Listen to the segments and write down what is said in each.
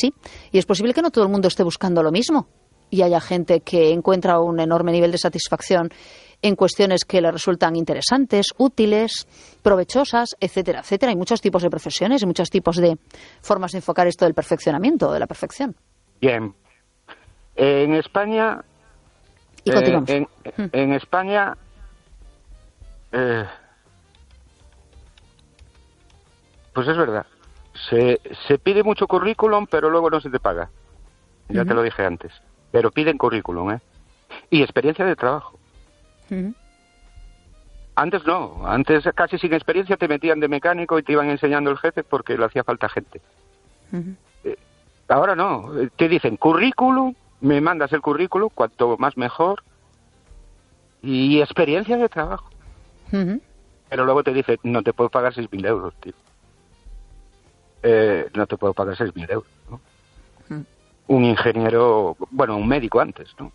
sí. Y es posible que no todo el mundo esté buscando lo mismo y haya gente que encuentra un enorme nivel de satisfacción en cuestiones que le resultan interesantes, útiles, provechosas, etcétera, etcétera. Hay muchos tipos de profesiones y muchos tipos de formas de enfocar esto del perfeccionamiento, de la perfección. Bien. En España... Y continuamos. En España... pues es verdad. Se pide mucho currículum, pero luego no se te paga. Ya te lo dije antes. Pero piden currículum, ¿eh? Y experiencia de trabajo. Antes no, antes casi sin experiencia te metían de mecánico y te iban enseñando el jefe porque le hacía falta gente. Ahora no, te dicen currículum, me mandas el currículum, cuanto más mejor, y experiencia de trabajo. Pero luego te dicen, no te puedo pagar 6.000 euros, tío. No te puedo pagar 6.000 euros, ¿no? Un ingeniero, bueno, un médico antes, ¿no?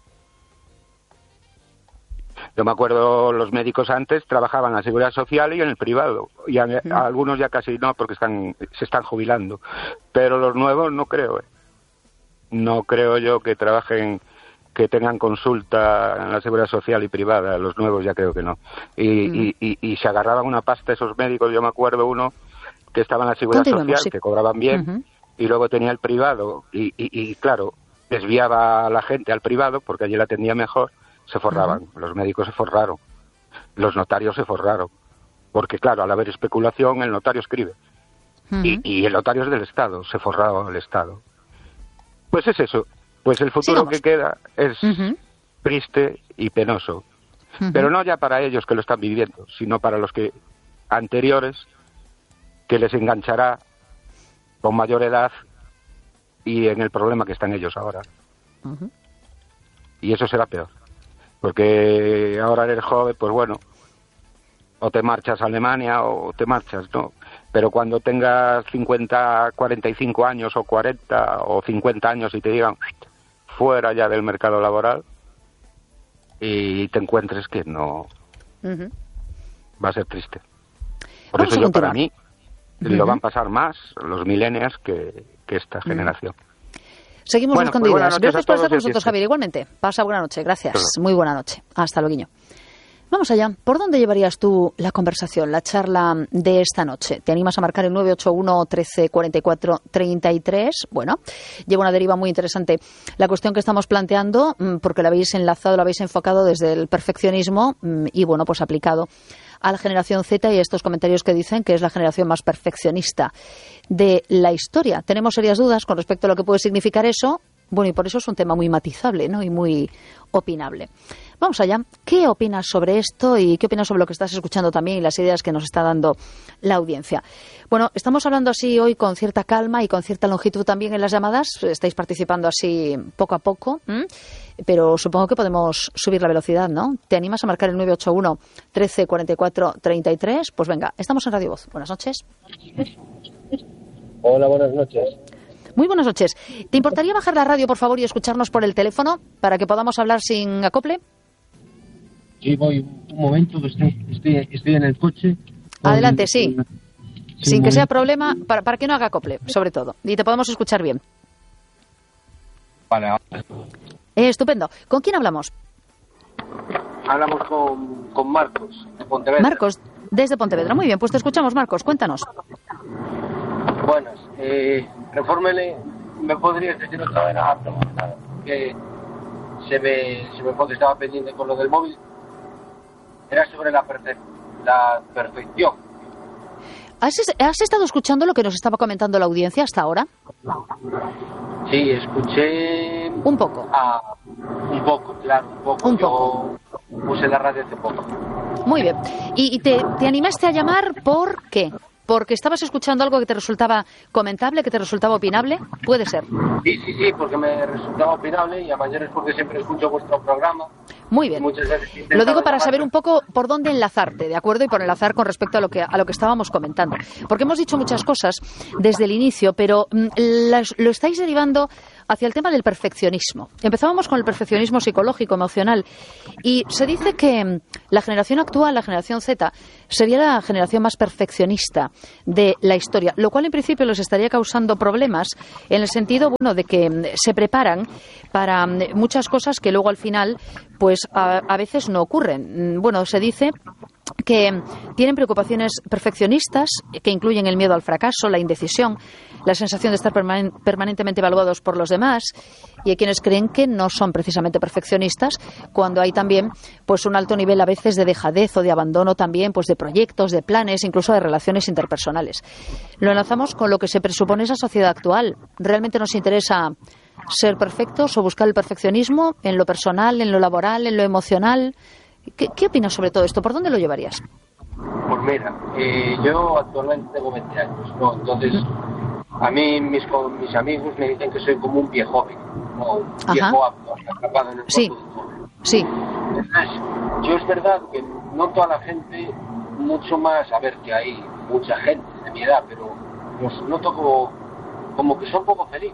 Yo me acuerdo, los médicos antes trabajaban en la Seguridad Social y en el privado. Y algunos ya casi no, porque se están jubilando. Pero los nuevos no creo, ¿eh? No creo yo que trabajen, que tengan consulta en la Seguridad Social y privada. Los nuevos ya creo que no. Y se agarraban una pasta esos médicos. Yo me acuerdo uno que estaba en la Seguridad Social, sí, que cobraban bien, y luego tenía el privado. Y claro, desviaba a la gente al privado porque allí la atendía mejor. Se forraban, los médicos se forraron, los notarios se forraron, porque claro, al haber especulación el notario escribe, y el notario es del Estado, se forraba el Estado. Pues es eso, pues el futuro que queda es triste y penoso, pero no ya para ellos que lo están viviendo, sino para los que anteriores, que les enganchará con mayor edad y en el problema que están ellos ahora. Y eso será peor. Porque ahora eres joven, pues bueno, o te marchas a Alemania o te marchas, ¿no? Pero cuando tengas 50, 45 años o 40 o 50 años y te digan fuera ya del mercado laboral y te encuentres que no, va a ser triste. Por eso yo, para mí, lo van a pasar más los millennials que esta generación. Seguimos buscando ideas. Gracias por estar con nosotros, Javier. Igualmente. Pasa buena noche. Gracias. Claro. Muy buena noche. Hasta luego. Vamos allá. ¿Por dónde llevarías tú la conversación, la charla de esta noche? ¿Te animas a marcar el 981 13 44 33? Bueno, lleva una deriva muy interesante la cuestión que estamos planteando, porque la habéis enlazado, la habéis enfocado desde el perfeccionismo y, bueno, pues aplicado a la generación Z y estos comentarios que dicen que es la generación más perfeccionista de la historia. Tenemos serias dudas con respecto a lo que puede significar eso. Bueno, y por eso es un tema muy matizable, ¿no? Y muy opinable. Vamos allá. ¿Qué opinas sobre esto y qué opinas sobre lo que estás escuchando también y las ideas que nos está dando la audiencia? Bueno, estamos hablando así hoy con cierta calma y con cierta longitud también en las llamadas. Estáis participando así poco a poco, pero supongo que podemos subir la velocidad, ¿no? ¿Te animas a marcar el 981 13 44 33? Pues venga, estamos en Radio Voz. Buenas noches. Hola, buenas noches. Muy buenas noches. ¿Te importaría bajar la radio, por favor, y escucharnos por el teléfono para que podamos hablar sin acople? Sí, voy un momento, estoy en el coche. Adelante, sí. Sin que sea problema, para que no haga acople, sobre todo. Y te podamos escuchar bien. Vale. Estupendo. ¿Con quién hablamos? Hablamos con Marcos, de Pontevedra. Marcos, desde Pontevedra. Muy bien, pues te escuchamos, Marcos. Cuéntanos. Buenas. Refórmele, ¿me podrías decir otra vez nada? Que se me fue que estaba pendiente con lo del móvil. Era sobre la perfección. ¿Has estado escuchando lo que nos estaba comentando la audiencia hasta ahora? Sí, escuché... Un poco. Un poco, claro, un poco. Yo puse la radio hace poco. Muy bien. ¿Y te animaste a llamar por qué? ¿Porque estabas escuchando algo que te resultaba comentable, que te resultaba opinable? Puede ser. Sí, porque me resultaba opinable y a mayores porque siempre escucho vuestro programa. Muy bien. Lo digo para saber un poco por dónde enlazarte, ¿de acuerdo? Y por enlazar con respecto a lo que estábamos comentando. Porque hemos dicho muchas cosas desde el inicio, pero lo estáis derivando hacia el tema del perfeccionismo. Empezábamos con el perfeccionismo psicológico, emocional, y se dice que la generación actual, la generación Z, sería la generación más perfeccionista de la historia, lo cual en principio les estaría causando problemas en el sentido, bueno, de que se preparan para muchas cosas que luego al final pues a veces no ocurren. Bueno, se dice que tienen preocupaciones perfeccionistas que incluyen el miedo al fracaso, la indecisión, la sensación de estar permanentemente evaluados por los demás, y hay quienes creen que no son precisamente perfeccionistas cuando hay también pues un alto nivel a veces de dejadez o de abandono también pues de proyectos, de planes, incluso de relaciones interpersonales. Lo enlazamos con lo que se presupone esa sociedad actual. ¿Realmente nos interesa ser perfectos o buscar el perfeccionismo en lo personal, en lo laboral, en lo emocional? ¿Qué opinas sobre todo esto? ¿Por dónde lo llevarías? Pues mira, yo actualmente tengo 20 años, ¿no? Entonces, a mí mis amigos me dicen que soy como un viejo joven, ¿no? Un viejo atrapado en el cuerpo de un joven. Sí. Entonces, yo es verdad que noto a la gente mucho más, a ver, que hay mucha gente de mi edad, pero los noto como que son poco felices.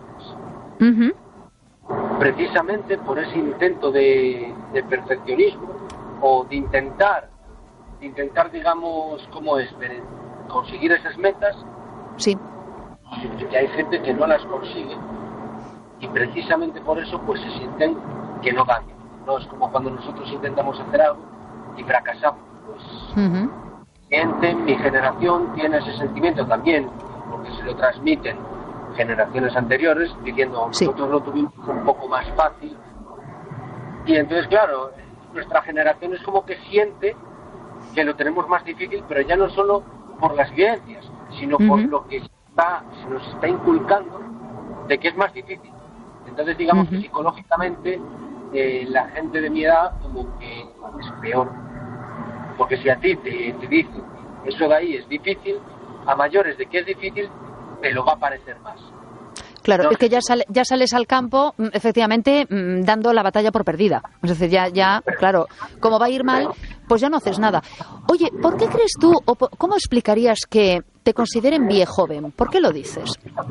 Precisamente por ese intento de perfeccionismo, o de intentar, digamos, ¿cómo es? Conseguir esas metas. Sí. Que hay gente que no las consigue y precisamente por eso pues se sienten que no dan. No es como cuando nosotros intentamos hacer algo y fracasamos. Pues mi generación tiene ese sentimiento también, porque se lo transmiten generaciones anteriores, diciendo nosotros lo tuvimos un poco más fácil. Y entonces, claro, nuestra generación es como que siente que lo tenemos más difícil, pero ya no solo por las vivencias, sino por lo que se nos está inculcando de que es más difícil. Entonces, digamos que psicológicamente la gente de mi edad como que es peor. Porque si a ti te dicen eso de ahí es difícil, a mayores de que es difícil, te lo va a parecer más. Claro, es que ya sales al campo, efectivamente, dando la batalla por perdida. Es decir, ya, claro, como va a ir mal, pues ya no haces nada. Oye, ¿por qué crees tú, o cómo explicarías que te consideren viejo joven? ¿Por qué lo dices?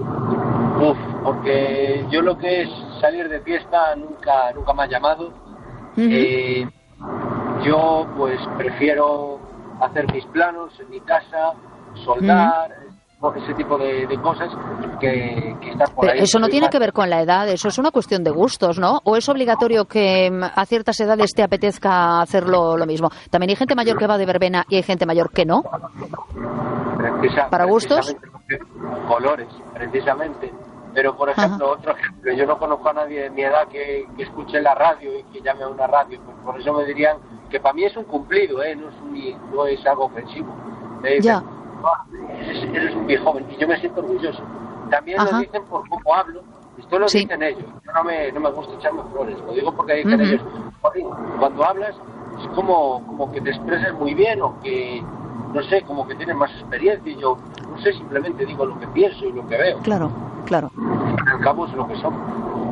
Porque yo lo que es salir de fiesta nunca me ha llamado. Yo, pues, prefiero hacer mis planos en mi casa, soldar... ese tipo de cosas que están por ahí. Eso no tiene que ver con la edad, eso es una cuestión de gustos, ¿no? ¿O es obligatorio que a ciertas edades te apetezca hacerlo lo mismo? También hay gente mayor que va de verbena y hay gente mayor que no. ¿Para gustos? Colores, precisamente. Pero, por ejemplo, otro ejemplo, yo no conozco a nadie de mi edad que escuche la radio y que llame a una radio, pues por eso me dirían que para mí es un cumplido, no es algo ofensivo. Ya. Eres un viejo joven y yo me siento orgulloso. También lo dicen por cómo hablo, esto lo dicen ellos. Yo no me gusta echarme flores, lo digo porque dicen ellos, cuando hablas es como que te expresas muy bien o que, no sé, como que tienes más experiencia y yo, no sé, simplemente digo lo que pienso y lo que veo. Claro. Al cabo es lo que somos.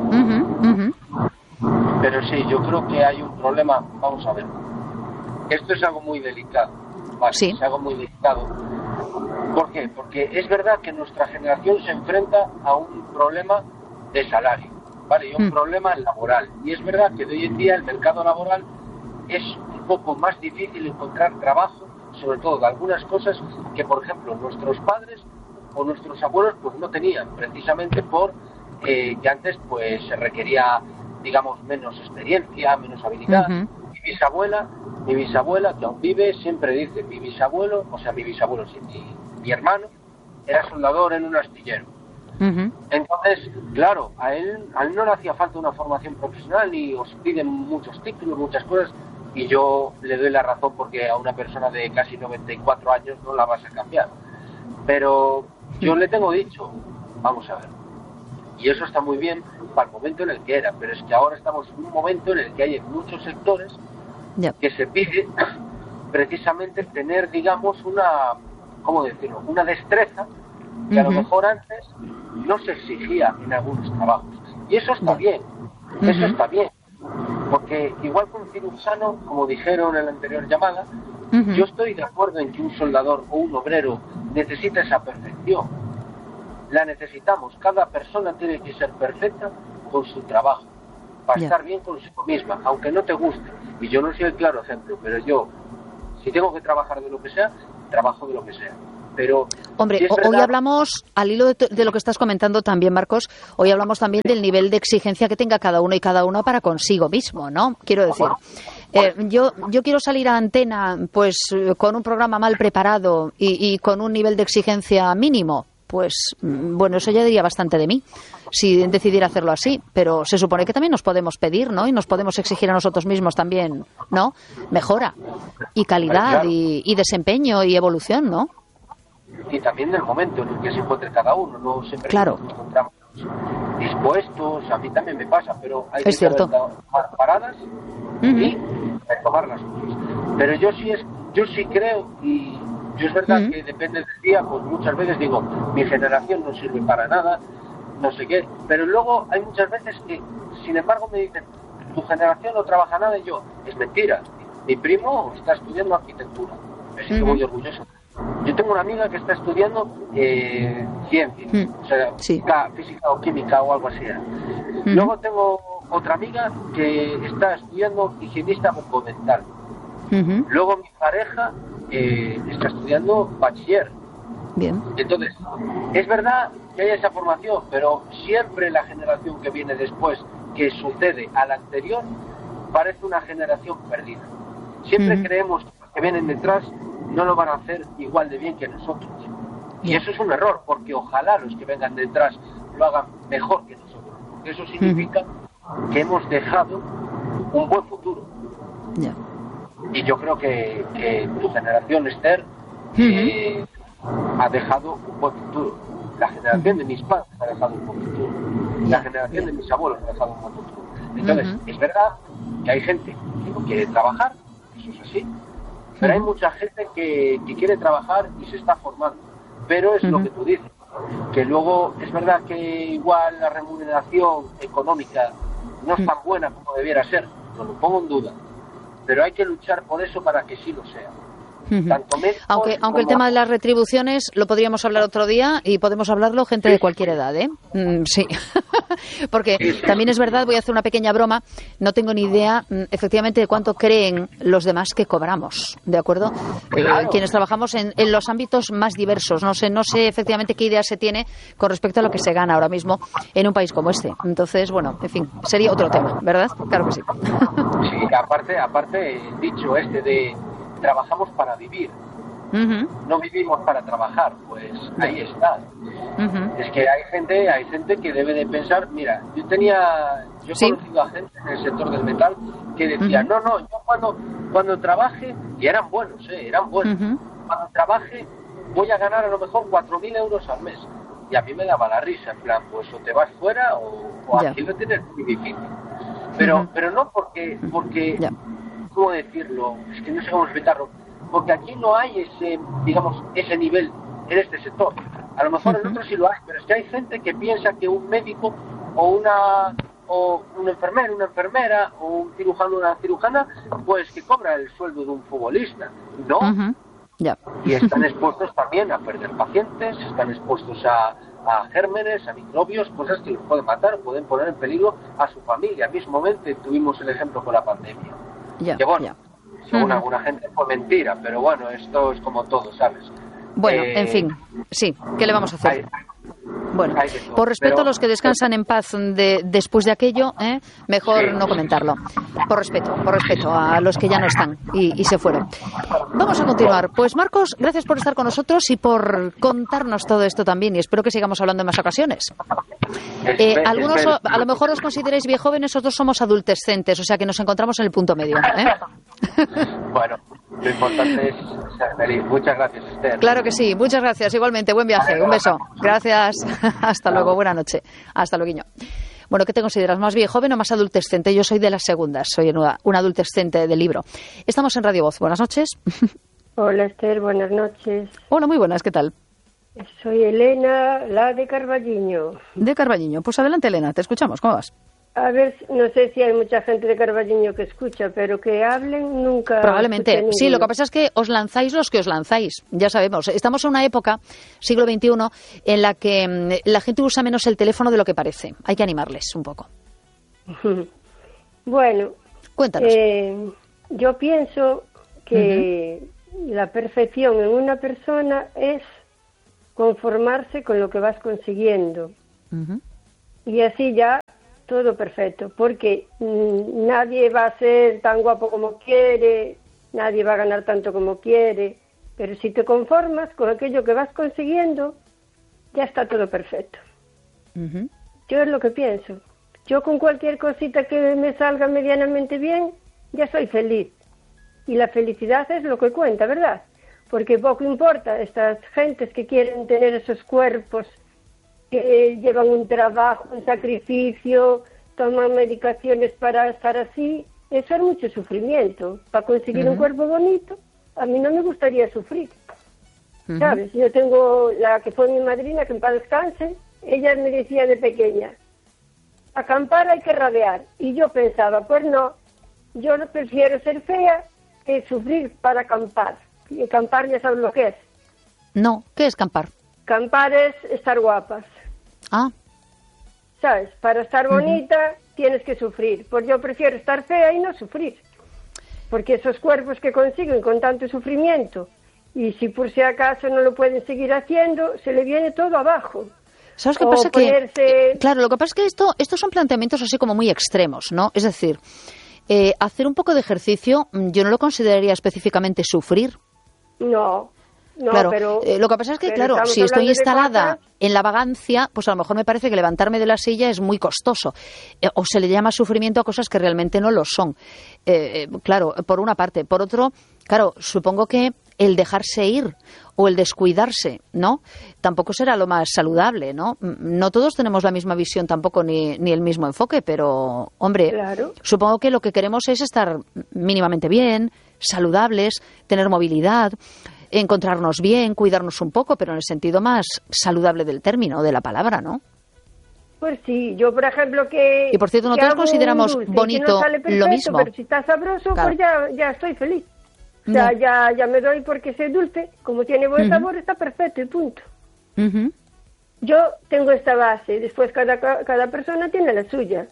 Pero sí, yo creo que hay un problema, vamos a ver. Esto es algo muy delicado, ¿vale? Sí. Es algo muy delicado. ¿Por qué? Porque es verdad que nuestra generación se enfrenta a un problema de salario, ¿vale? Y un problema laboral. Y es verdad que de hoy en día el mercado laboral es un poco más difícil encontrar trabajo, sobre todo de algunas cosas que, por ejemplo, nuestros padres o nuestros abuelos pues no tenían, precisamente por que antes pues se requería, digamos, menos experiencia, menos habilidad. Mi bisabuela, que aún vive, siempre dice, mi bisabuelo, mi hermano, era soldador en un astillero. Entonces, claro, a él no le hacía falta una formación profesional, ni os piden muchos títulos, muchas cosas, y yo le doy la razón porque a una persona de casi 94 años no la vas a cambiar. Pero yo le tengo dicho, vamos a ver, y eso está muy bien para el momento en el que era, pero es que ahora estamos en un momento en el que hay en muchos sectores que se pide precisamente tener, digamos, una destreza que a lo mejor antes no se exigía en algunos trabajos. Y eso está bien, eso está bien. Porque igual que un cirujano, como dijeron en la anterior llamada, yo estoy de acuerdo en que un soldador o un obrero necesita esa perfección. La necesitamos. Cada persona tiene que ser perfecta con su trabajo, para estar bien consigo misma, aunque no te guste. Y yo no soy el claro ejemplo, pero yo, si tengo que trabajar de lo que sea, trabajo de lo que sea. Pero hombre, si hoy hablamos, al hilo de lo que estás comentando también, Marcos, hoy hablamos también del nivel de exigencia que tenga cada uno y cada una para consigo mismo, ¿no? Quiero decir, yo quiero salir a antena pues con un programa mal preparado y con un nivel de exigencia mínimo. Pues bueno, eso ya diría bastante de mí, si decidiera hacerlo así. Pero se supone que también nos podemos pedir, ¿no? Y nos podemos exigir a nosotros mismos también, ¿no? Mejora y calidad y desempeño y evolución, ¿no? Y también del momento en el que se encuentre cada uno, no siempre claro. Nos encontramos dispuestos, a mí también me pasa, pero hay es que cierto. tomar paradas y retomar las cosas. Pero yo sí creo, y yo es verdad que depende del día, pues muchas veces digo, mi generación no sirve para nada, no sé qué, pero luego hay muchas veces que, sin embargo, me dicen, tu generación no trabaja nada, y yo, es mentira, mi primo está estudiando arquitectura, así que muy orgulloso. Yo tengo una amiga que está estudiando ciencia, o sea, física o química o algo así. Luego tengo otra amiga que está estudiando higienista bucodental. Luego mi pareja está estudiando bachiller. Bien. Entonces, es verdad que hay esa formación, pero siempre la generación que viene después, que sucede a la anterior, parece una generación perdida. Siempre creemos que los que vienen detrás no lo van a hacer igual de bien que nosotros. Y eso es un error, porque ojalá los que vengan detrás lo hagan mejor que nosotros. Porque eso significa que hemos dejado un buen futuro. Y yo creo que tu generación, Esther, ha dejado un buen futuro. La generación de mis padres ha dejado un buen futuro. La generación de mis abuelos ha dejado un buen futuro. Entonces, es verdad que hay gente que no quiere trabajar, eso es así. Pero hay mucha gente que quiere trabajar y se está formando. Pero es lo que tú dices, que luego es verdad que igual la remuneración económica no es tan buena como debiera ser, no lo pongo en duda. Pero hay que luchar por eso para que sí lo sea. Aunque el tema de las retribuciones lo podríamos hablar otro día y podemos hablarlo gente de cualquier edad, ¿eh? Sí, porque también es verdad, voy a hacer una pequeña broma, no tengo ni idea efectivamente de cuánto creen los demás que cobramos, ¿de acuerdo? Claro. Quienes trabajamos en los ámbitos más diversos, no sé efectivamente qué idea se tiene con respecto a lo que se gana ahora mismo en un país como este. Entonces, bueno, en fin, sería otro tema, ¿verdad? Claro que sí. Sí, aparte el dicho de trabajamos para vivir, no vivimos para trabajar, pues ahí está. Es que hay gente que debe de pensar, mira, yo he conocido a gente en el sector del metal que decía, no, yo cuando trabaje, y eran buenos, cuando trabaje voy a ganar a lo mejor 4.000 euros al mes. Y a mí me daba la risa, en plan, pues o te vas fuera o aquí lo tienes muy difícil. Pero no porque ¿cómo decirlo? Es que no sé cómo explicarlo. Porque aquí no hay ese nivel en este sector. A lo mejor en otros sí lo hay, pero es que hay gente que piensa que un médico o un enfermero, una enfermera, o un cirujano, una cirujana, pues que cobra el sueldo de un futbolista. No. Y están expuestos también a perder pacientes, están expuestos a gérmenes, a microbios, cosas que los pueden matar, pueden poner en peligro a su familia. Mismamente tuvimos el ejemplo con la pandemia. Que bueno, según alguna gente fue mentira, pero bueno, esto es como todo, ¿sabes? Bueno, en fin, sí, ¿qué le vamos a hacer? Bueno, por respeto a los que descansan en paz después de aquello, mejor no comentarlo. Por respeto a los que ya no están y se fueron. Vamos a continuar. Pues Marcos, gracias por estar con nosotros y por contarnos todo esto también, y espero que sigamos hablando en más ocasiones. Algunos a lo mejor os consideráis viejóvenes, otros somos adultescentes, o sea que nos encontramos en el punto medio. Bueno, lo importante es ser feliz. Muchas gracias, Esther. Claro que sí, muchas gracias. Igualmente, buen viaje, un beso. Gracias. Hasta luego, buena noche. Hasta luego. Bueno, ¿qué te consideras? ¿Más viejoven o más adultescente? Yo soy de las segundas, soy una adultescente de libro. Estamos en Radio Voz. Buenas noches. Hola, Esther, buenas noches. Hola, muy buenas, ¿qué tal? Soy Elena, la de Carballiño. De Carballiño. Pues adelante, Elena, te escuchamos. ¿Cómo vas? A ver, no sé si hay mucha gente de Carballiño que escucha, pero que hablen nunca. Probablemente. Sí, lo que pasa es que os lanzáis los que os lanzáis. Ya sabemos. Estamos en una época, siglo XXI, en la que la gente usa menos el teléfono de lo que parece. Hay que animarles un poco. Bueno. Cuéntanos. Yo pienso que la perfección en una persona es conformarse con lo que vas consiguiendo. Y así ya todo perfecto, porque nadie va a ser tan guapo como quiere, nadie va a ganar tanto como quiere, pero si te conformas con aquello que vas consiguiendo, ya está todo perfecto. Yo es lo que pienso. Yo con cualquier cosita que me salga medianamente bien, ya soy feliz. Y la felicidad es lo que cuenta, ¿verdad? Porque poco importa estas gentes que quieren tener esos cuerpos, que llevan un trabajo, un sacrificio, toman medicaciones para estar así. Eso es mucho sufrimiento. Para conseguir un cuerpo bonito, a mí no me gustaría sufrir. ¿Sabes? Yo tengo la que fue mi madrina, que en paz descanse, ella me decía de pequeña, acampar hay que radear. Y yo pensaba, pues no, yo prefiero ser fea que sufrir para acampar. Y acampar ya sabes lo que es. No, ¿qué es campar? Campar es estar guapas. Ah. ¿Sabes? Para estar bonita tienes que sufrir. Pues yo prefiero estar fea y no sufrir. Porque esos cuerpos que consiguen con tanto sufrimiento, y si por si acaso no lo pueden seguir haciendo, se le viene todo abajo. ¿Sabes qué pasa? Claro, lo que pasa es que estos son planteamientos así como muy extremos, ¿no? Es decir, hacer un poco de ejercicio, yo no lo consideraría específicamente sufrir. No, claro, pero lo que pasa es que, claro, si estoy instalada en la vagancia, pues a lo mejor me parece que levantarme de la silla es muy costoso. O se le llama sufrimiento a cosas que realmente no lo son. Claro, por una parte. Por otro, claro, supongo que el dejarse ir o el descuidarse, ¿no? Tampoco será lo más saludable, ¿no? No todos tenemos la misma visión tampoco ni el mismo enfoque, pero, hombre, claro, supongo que lo que queremos es estar mínimamente bien, saludables, tener movilidad, encontrarnos bien, cuidarnos un poco, pero en el sentido más saludable del término, de la palabra, ¿no? Pues sí, yo por ejemplo que... Y por cierto, nosotros consideramos bonito lo mismo. Pero si está sabroso, claro, pues ya estoy feliz. O sea, ya me doy porque es dulce, como tiene buen sabor, está perfecto y punto. Yo tengo esta base, después cada persona tiene la suya.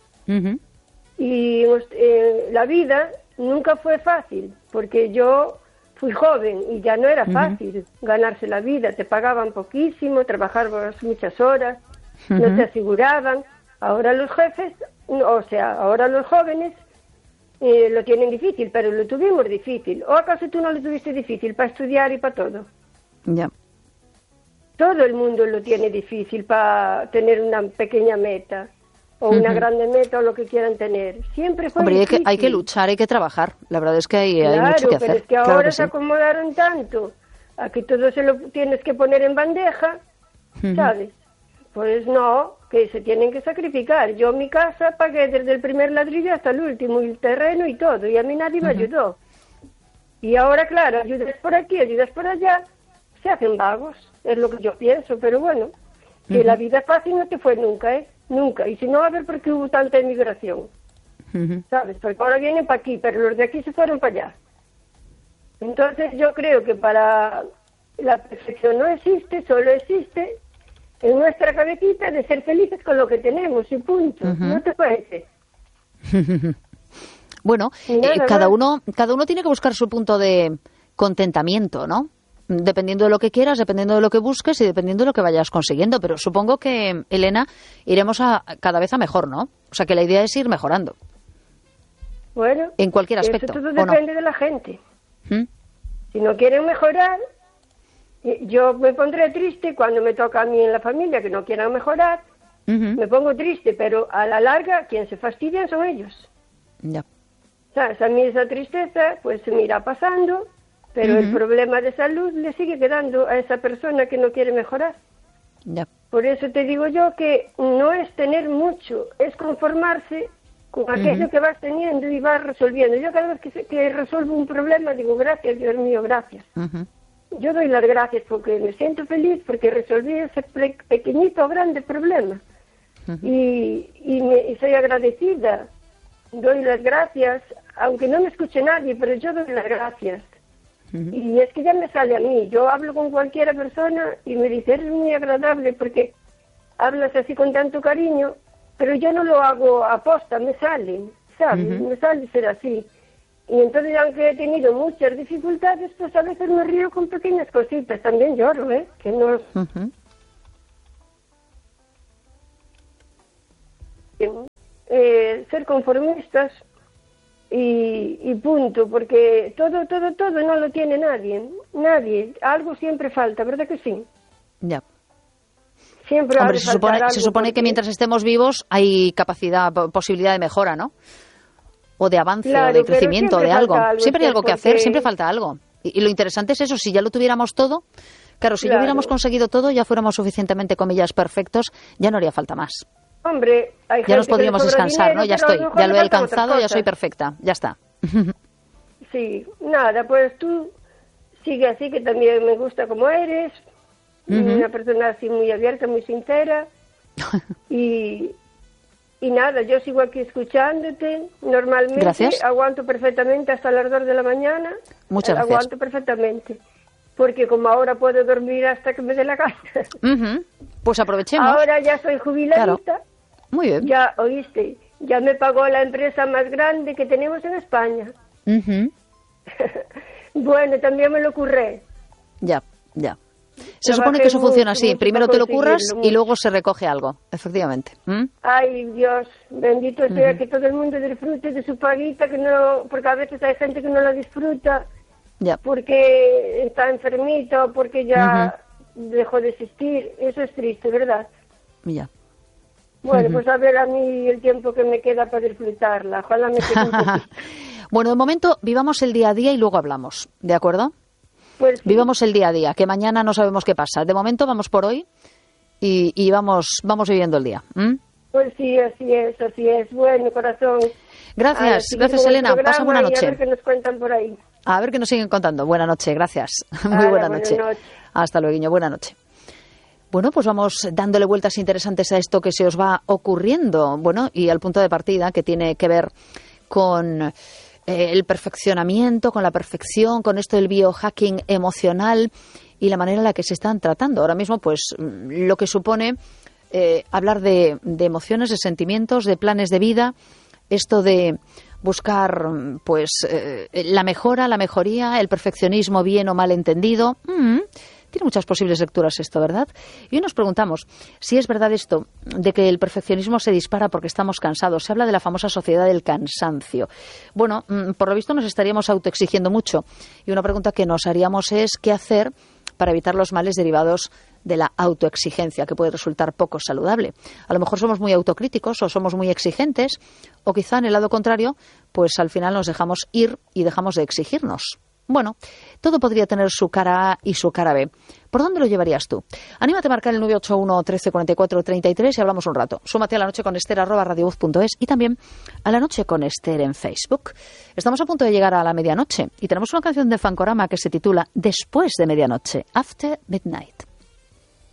Y la vida nunca fue fácil, porque yo fui joven y ya no era fácil ganarse la vida, te pagaban poquísimo, trabajabas muchas horas, no te aseguraban. Ahora los jefes, ahora los jóvenes lo tienen difícil, pero lo tuvimos difícil. ¿O acaso tú no lo tuviste difícil para estudiar y para todo? Ya. Todo el mundo lo tiene difícil para tener una pequeña meta o una grande meta o lo que quieran tener. Siempre fue difícil. Hay que luchar, hay que trabajar. La verdad es que hay mucho que hacer. Pero es que ahora se acomodaron tanto a que todo se lo tienes que poner en bandeja, ¿sabes? Pues no, que se tienen que sacrificar. Yo mi casa pagué desde el primer ladrillo hasta el último, y el terreno y todo, y a mí nadie me ayudó. Y ahora, claro, ayudas por aquí, ayudas por allá, se hacen vagos, es lo que yo pienso, pero bueno, que la vida fácil no te fue nunca, ¿eh? Nunca. Y si no, a ver por qué hubo tanta emigración, ¿sabes? Porque ahora vienen para aquí, pero los de aquí se fueron para allá. Entonces yo creo que para la perfección no existe, solo existe en nuestra cabecita de ser felices con lo que tenemos y punto. ¿No te parece? Bueno, cada uno tiene que buscar su punto de contentamiento, ¿no? Dependiendo de lo que quieras, dependiendo de lo que busques y dependiendo de lo que vayas consiguiendo. Pero supongo que, Elena, iremos cada vez a mejor, ¿no? O sea, que la idea es ir mejorando. Bueno, en cualquier aspecto. Eso todo depende de la gente. Si no quieren mejorar, yo me pondré triste cuando me toca a mí en la familia que no quieran mejorar. Me pongo triste, pero a la larga quien se fastidia son ellos. Ya. ¿Sabes? A mí esa tristeza pues se me irá pasando, pero el problema de salud le sigue quedando a esa persona que no quiere mejorar. Ya. Por eso te digo yo que no es tener mucho, es conformarse con aquello que vas teniendo y vas resolviendo. Yo cada vez que resuelvo un problema digo gracias, Dios mío, gracias. Yo doy las gracias porque me siento feliz porque resolví ese pequeñito o grande problema. y soy agradecida. Doy las gracias, aunque no me escuche nadie, pero yo doy las gracias. Y es que ya me sale a mí. Yo hablo con cualquier persona y me dice, eres muy agradable porque hablas así con tanto cariño, pero yo no lo hago aposta, me sale, ¿sabes? Me sale ser así. Y entonces, aunque he tenido muchas dificultades, pues a veces me río con pequeñas cositas. También lloro, que no es... ser conformistas y punto, porque todo no lo tiene nadie, algo siempre falta, ¿verdad que sí? Ya. Siempre hombre, se supone que mientras estemos vivos hay posibilidad de mejora, ¿no? O de avance, claro, o de crecimiento, de algo. Siempre hay algo que hacer, siempre falta algo. Y lo interesante es eso, si ya lo tuviéramos todo, claro, si ya hubiéramos conseguido todo, ya fuéramos suficientemente, comillas, perfectos, ya no haría falta más. Hombre, hay ya nos podríamos descansar, dinero, ¿no? Ya estoy, ya lo he alcanzado, ya soy perfecta, ya está. Sí, nada, pues tú sigue así, que también me gusta como eres, una persona así muy abierta, muy sincera, y nada, yo sigo aquí escuchándote, normalmente. Gracias. Aguanto perfectamente hasta las 2 de la mañana. Muchas gracias. Aguanto perfectamente, porque como ahora puedo dormir hasta que me dé la gana. Pues aprovechemos. Ahora ya soy jubiladita. Claro. Muy bien. Ya, oíste, ya me pagó la empresa más grande que tenemos en España. Bueno, también me lo curré. Ya. Se supone que eso funciona así. Primero te lo curras y luego se recoge algo, efectivamente. Ay, Dios, bendito sea que todo el mundo disfrute de su paguita, que no, porque a veces hay gente que no la disfruta porque está enfermita o porque ya dejó de existir. Eso es triste, ¿verdad? Ya. Bueno, pues a ver a mí el tiempo que me queda para disfrutarla. Ojalá me quede un poquito. Bueno, de momento vivamos el día a día y luego hablamos, ¿de acuerdo? Pues sí. Vivamos el día a día, que mañana no sabemos qué pasa. De momento vamos por hoy y vamos viviendo el día. Pues sí, así es. Bueno, corazón. Gracias Elena. Pasa buena noche. A ver qué nos cuentan por ahí. A ver qué nos siguen contando. Buena noche, gracias. Muy buena noche. Hasta luego, buena noche. Bueno, pues vamos dándole vueltas interesantes a esto que se os va ocurriendo. Bueno, y al punto de partida que tiene que ver con el perfeccionamiento, con la perfección, con esto del biohacking emocional y la manera en la que se están tratando. Ahora mismo, pues lo que supone hablar de emociones, de sentimientos, de planes de vida, esto de buscar pues la mejora, la mejoría, el perfeccionismo bien o mal entendido. Tiene muchas posibles lecturas esto, ¿verdad? Y hoy nos preguntamos si es verdad esto de que el perfeccionismo se dispara porque estamos cansados. Se habla de la famosa sociedad del cansancio. Bueno, por lo visto nos estaríamos autoexigiendo mucho. Y una pregunta que nos haríamos es ¿qué hacer para evitar los males derivados de la autoexigencia, que puede resultar poco saludable? A lo mejor somos muy autocríticos o somos muy exigentes, o quizá en el lado contrario, pues al final nos dejamos ir y dejamos de exigirnos. Bueno, todo podría tener su cara A y su cara B. ¿Por dónde lo llevarías tú? Anímate a marcar el 981 13 44 33 y hablamos un rato. Súmate a La Noche con Ester @radiovoz.es y también a La Noche con Ester en Facebook. Estamos a punto de llegar a la medianoche y tenemos una canción de Fancorama que se titula Después de medianoche, After Midnight.